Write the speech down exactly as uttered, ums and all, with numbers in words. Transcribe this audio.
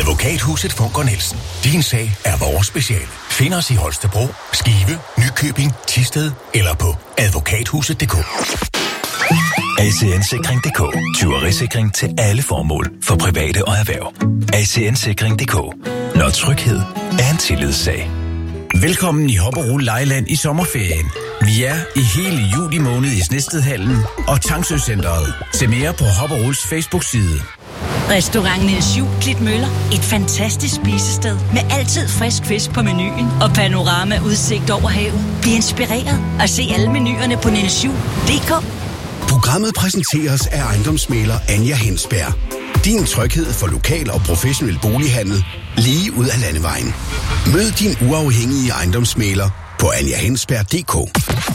Advokathuset Funk og Nielsen. Din sag er vores speciale. Find os i Holstebro, Skive, Nykøbing, Thisted eller på advokathuset punktum d k. A C N Sikring punktum d k. Tyverisikring til alle formål for private og erhverv. A C N Sikring punktum d k. Når tryghed er en tillidssag. Velkommen i Hopperol Lejland i sommerferien. Vi er i hele juli måned i Snedstedhallen og Tangsø-centret. Se mere på Hopperols Facebook-side. Restaurant Niels Juel Klitmøller. Et fantastisk spisested med altid frisk fisk på menuen og panorama udsigt over havet. Bliv inspireret og se alle menuerne på niels juel punktum d k. Programmet præsenteres af ejendomsmægler Anja Hensberg. Din tryghed for lokal og professionel bolighandel lige ud af landevejen. Mød din uafhængige ejendomsmægler på anja hensberg punktum d k.